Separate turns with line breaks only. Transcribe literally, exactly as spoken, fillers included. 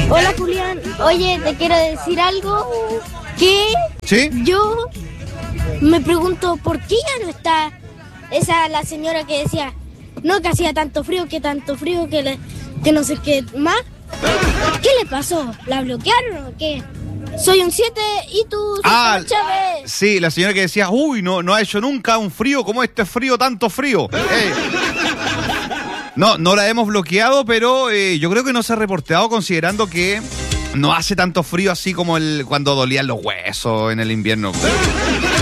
Hola Julián, oye, te quiero decir algo que
¿Sí?
yo me pregunto por qué ya no está esa la señora que decía, no, que hacía tanto frío, que tanto frío, que, le, que no sé qué más. ¿Qué le pasó? ¿La bloquearon o qué? Soy un siete y tú,
Ah,
Chávez.
sí, la señora que decía, uy, no, no ha hecho nunca un frío como este frío, tanto frío. Eh. No, no la hemos bloqueado, pero eh, yo creo que no se ha reportado considerando que no hace tanto frío así como el cuando dolían los huesos en el invierno.